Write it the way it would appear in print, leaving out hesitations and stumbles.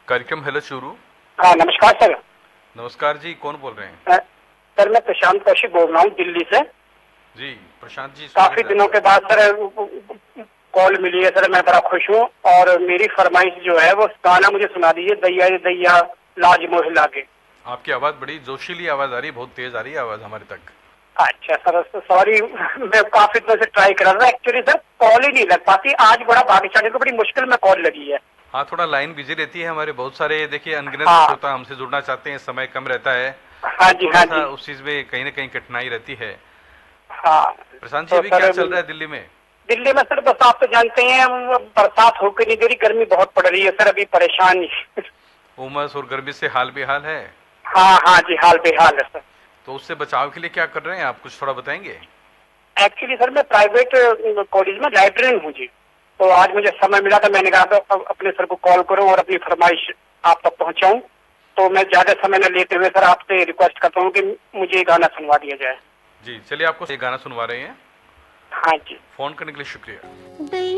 कार्यक्रम हेलो शुरू। हाँ नमस्कार सर। नमस्कार जी, कौन बोल रहे हैं? सर मैं प्रशांत कौशिक बोल रहा हूँ दिल्ली से। जी प्रशांत जी, काफी स्वागत है दिनों आपका। के बाद सर कॉल मिली है सर, मैं बड़ा खुश हूँ। और मेरी फरमाइश जो है वो गाना मुझे सुना दीजिए, दैया रे दैया लाज मोह लागे। आपकी आवाज बड़ी जोशीली आवाज आ रही है, बहुत तेज आ रही है आवाज हमारे तक। अच्छा सर, सॉरी मैं काफी दिनों से ट्राई कर रहा था, एक्चुअली सर कॉल ही नहीं लग पाती। आज बड़ा भाग्यशाली को बड़ी मुश्किल में कॉल लगी है। हाँ, थोड़ा लाइन बिजी रहती है हमारे, बहुत सारे देखिए अनगिनत हाँ श्रोता हमसे जुड़ना चाहते हैं, समय कम रहता है हाँ तो जी थोड़ा हाँ सा जी। उस चीज में कहीं ना कहीं कठिनाई रहती है। हाँ प्रशांत जी, तो अभी क्या सर चल रहा है दिल्ली में? दिल्ली में सर बस आप तो जानते हैं बरसात होकर नहीं दे रही, गर्मी बहुत पड़ रही है सर, अभी परेशान उमस और गर्मी से हाल बेहाल है। हाँ हाँ जी, हाल बेहाल है सर। तो उससे बचाव के लिए क्या कर रहे हैं आप, कुछ थोड़ा बताएंगे? एक्चुअली सर मैं प्राइवेट कॉलेज में लाइब्रेरियन हूँ जी। तो आज मुझे समय मिला था, मैंने कहा था अपने सर को कॉल करूं और अपनी फरमाइश आप तक पहुंचाऊं। तो मैं ज्यादा समय न लेते हुए सर आपसे रिक्वेस्ट करता हूं कि मुझे ये गाना सुनवा दिया जाए। जी चलिए, आपको ये गाना सुनवा रहे हैं। हाँ जी। फोन करने के लिए शुक्रिया।